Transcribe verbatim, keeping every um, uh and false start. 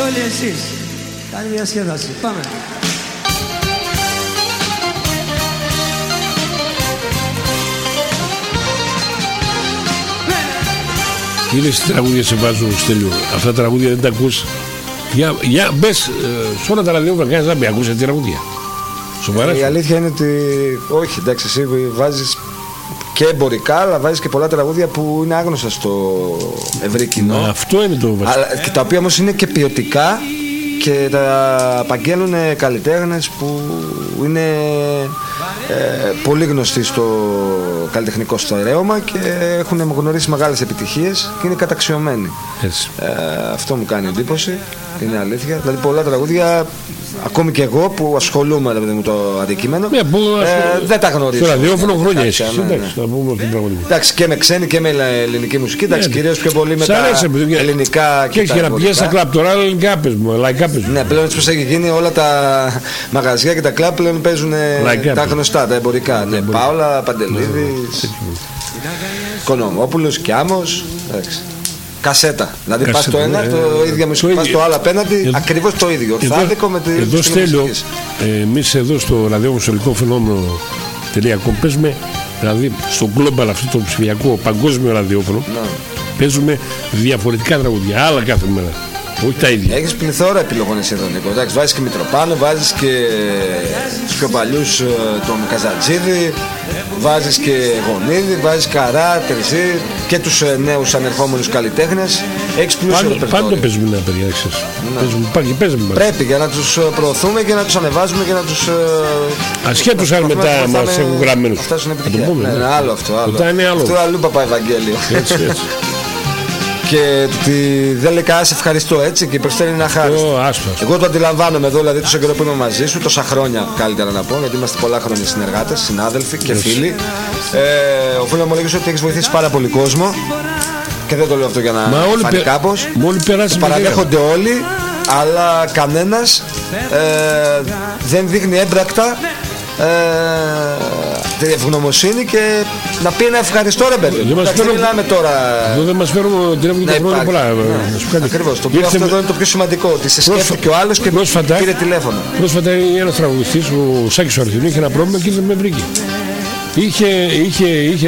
όλοι εσείς. Κάνει μια σχέδαση. Πάμε. Είδες τι τραγούδια σε βάζω, Στέλιο. Αυτά τα τραγούδια δεν τα ακούς. Για, για μπες ε, σε όλα τα ραδιόφωνα, κάνεις να μην ακούσεις τη τραγούδια. Σοβαρά. Η αλήθεια είναι ότι όχι, εντάξει, εσύ βάζεις και εμπορικά, αλλά βάζεις και πολλά τραγούδια που είναι άγνωστα στο ευρύ κοινό. Μα αυτό είναι το βασικό. Αλλά, και τα οποία όμως είναι και ποιοτικά και τα απαγγέλνουν καλλιτέχνες που είναι ε, πολύ γνωστοί στο καλλιτεχνικό στερέωμα και έχουν γνωρίσει μεγάλες επιτυχίες και είναι καταξιωμένοι. Ε, αυτό μου κάνει εντύπωση, είναι αλήθεια. Δηλαδή πολλά τραγούδια, ακόμη και εγώ που ασχολούμαι με το αντικείμενο, ε, δεν τα γνωρίζω. Στο ραδιόφωνο χρόνια εσύ. Εντάξει, και με ξένη και με ελληνική μουσική, εντάξει, κυρίως πιο πολύ με τα ελληνικά και τα. Και να πηγαίνεις στα κλαμπ τώρα, ελληνικά πες μου, λαϊκά πες μου. Ναι, πλέον έτσι πως έχει γίνει, όλα τα μαγαζιά και τα κλαμπ πλέον παίζουν τα γνωστά, τα εμπορικά. Ναι, Πάολα, Παντελίδης, Κονομόπουλος, Κιάμος, εντάξει. Κασέτα. Δηλαδή πας το ένα, το ίδιο μουσική, πας το άλλο απέναντι, ακριβώς το ίδιο. Ορθάδικο με τη εδώ Στέλιο, εμείς εδώ στο ραδιόφωνο σολικό φαινόμενο.com παίζουμε, δηλαδή στο global αυτό το ψηφιακό παγκόσμιο ραδιόφωνο, παίζουμε διαφορετικά τραγούδια, άλλα κάθε μέρα. Όχι τα ίδια. Έχεις πληθώρα επιλογών εσύ εδώ, Νίκο. Εντάξει, βάζεις και Μητροπάνο, βάζεις και τους πιο παλιούς τον Καζατζίδη, βάζεις και Γονίδη, βάζεις Καρά, Τερζή και τους νέους ανερχόμενους καλλιτέχνες. Έχεις πλούσιο ρεπερτόριο. Πάντο παίζουμε ένα παιδιά, ξέρεις. Παίζουμε. Πρέπει για να τους προωθούμε και να τους ανεβάζουμε και να τους. Ασχέτως αν μετά μας έχουν γραμμένους. Αυτά είναι επιτυχία. Ναι, άλλο αυτό. Αυτό αλλού Παπαευαγγέλιο. Έτσι, έτσι. Και ότι δεν λέει κανένα ευχαριστώ, έτσι, και προσθέτει ένα χάρη. Oh, εγώ το αντιλαμβάνομαι εδώ, δηλαδή τόσο καιρό που είμαι μαζί σου, τόσα χρόνια καλύτερα να πω, γιατί είμαστε πολλά χρόνια συνεργάτες, συνάδελφοι και φίλοι. Ε, οφείλω να μου λέγεις ότι έχεις βοηθήσει πάρα πολύ κόσμο και δεν το λέω αυτό για να φανεί πε... κάπως. Το παραδέχονται όλοι, αλλά κανένας ε, δεν δείχνει έμπρακτα τη ευγνωμοσύνη και να πει ένα ευχαριστώ, ρε παιδί. Δεν μιλάμε τώρα. Εδώ δεν μας φέρουμε τηλέφωνο και τα χρόνια πολλά. Ακριβώς. Το οποίο αυτό εδώ είναι το πιο σημαντικό. Ότι σε σκέφτηκε ο άλλος και πήρε τηλέφωνο. Πρόσφατα ένας τραγουδιστής, ο Σάκης ο Αρθινού, είχε ένα πρόβλημα και ήρθε με βρήκε. Είχε